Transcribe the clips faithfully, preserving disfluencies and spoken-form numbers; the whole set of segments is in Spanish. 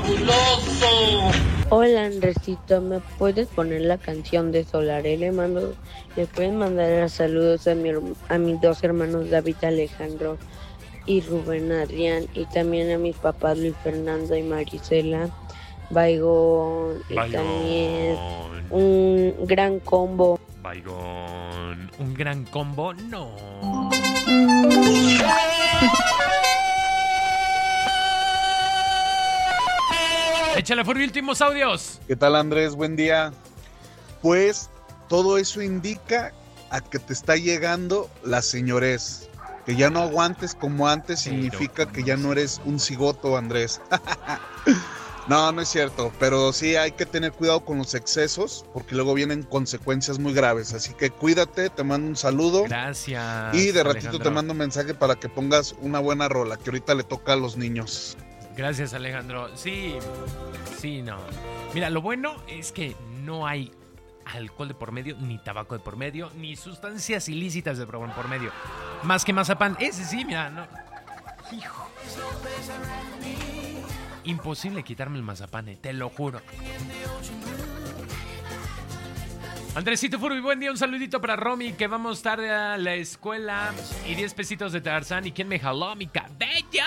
fabuloso. Hola Andresito, ¿me puedes poner la canción de Solaré? Le mando, le pueden mandar saludos a, mi, a mis dos hermanos David Alejandro y Rubén Adrián, y también a mis papás Luis Fernando y Marisela Baigón, y Baigón. también un gran combo. Baigón. ¿Un gran combo? No. Échale por últimos audios. ¿Qué tal, Andrés? Buen día. Pues todo eso indica a que te está llegando la señorez. Que ya no aguantes como antes significa que ya no eres un cigoto, Andrés. No, no es cierto, pero sí hay que tener cuidado con los excesos porque luego vienen consecuencias muy graves. Así que cuídate, te mando un saludo. Gracias. Y de ratito Alejandro. te mando un mensaje para que pongas una buena rola, que ahorita le toca a los niños. Gracias, Alejandro. Sí, sí, no. Mira, lo bueno es que no hay alcohol de por medio, ni tabaco de por medio, ni sustancias ilícitas de por por medio. Más que mazapán. Ese sí, mira, no. Hijo. Imposible quitarme el mazapán, eh, te lo juro. Andresito Furby, buen día. Un saludito para Romy, que vamos tarde a la escuela. Y diez pesitos de Tarzán. ¿Y quién me jaló mi cabello?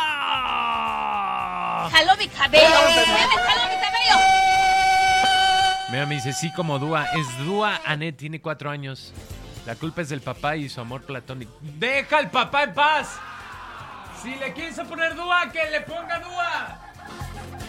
¡Jaló mi cabello! ¡Me jaló mi cabello! Mira, me dice, sí, como Dúa. Es Dúa Anet, tiene cuatro años. La culpa es del papá y su amor platónico. ¡Deja al papá en paz! Si le quieres poner Dúa, que le ponga Dúa.